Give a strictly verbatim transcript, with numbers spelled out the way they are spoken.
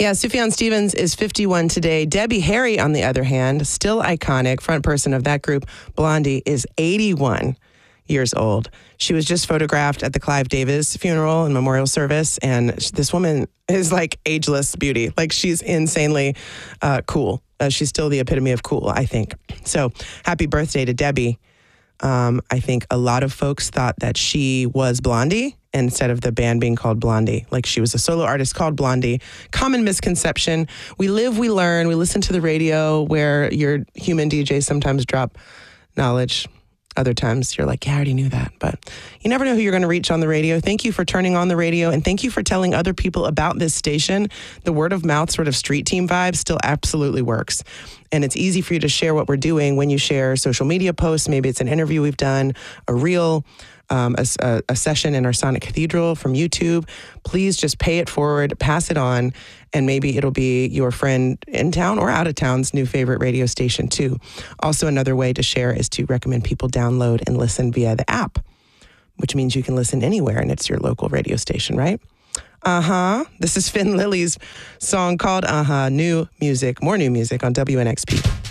Yeah, Sufjan Stevens is fifty-one today. Debbie Harry, on the other hand, still iconic, front person of that group, Blondie, is eighty-one years old. She was just photographed at the Clive Davis funeral and memorial service, and this woman is like ageless beauty. Like, she's insanely uh, cool. Uh, she's still the epitome of cool, I think. So happy birthday to Debbie. Um, I think a lot of folks thought that she was Blondie instead of the band being called Blondie. Like, she was a solo artist called Blondie. Common misconception. We live, we learn, we listen to the radio where your human D Js sometimes drop knowledge. Other times you're like, yeah, I already knew that. But you never know who you're going to reach on the radio. Thank you for turning on the radio, and thank you for telling other people about this station. The word of mouth sort of street team vibe still absolutely works. And it's easy for you to share what we're doing when you share social media posts. Maybe it's an interview we've done, a reel, um, a, a, a session in our Sonic Cathedral from YouTube. Please just pay it forward, pass it on, and maybe it'll be your friend in town or out of town's new favorite radio station too. Also, another way to share is to recommend people download and listen via the app, which means you can listen anywhere and it's your local radio station, right? Uh-huh. This is Finn Lilly's song called Uh-huh, new music, more new music on W N X P.